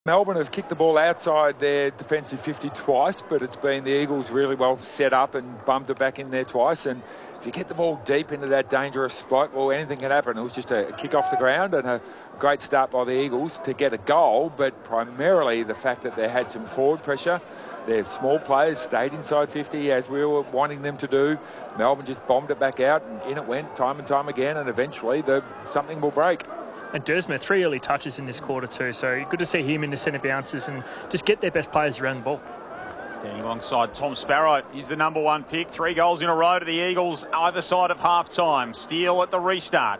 Melbourne have kicked the ball outside their defensive 50 twice, but it's been the Eagles really well set up and bummed it back in there twice. And if you get the ball deep into that dangerous spot, well, anything can happen. It was just a kick off the ground and a great start by the Eagles to get a goal, but primarily the fact that they had some forward pressure. Their small players stayed inside 50 as we were wanting them to do. Melbourne just bombed it back out and in it went time and time again, and eventually something will break. And Dersma, 3 early touches in this quarter too, so good to see him in the centre bounces and just get their best players around the ball. Standing alongside Tom Sparrow, he's the number 1 pick. 3 goals in a row to the Eagles either side of half-time. Steele at the restart.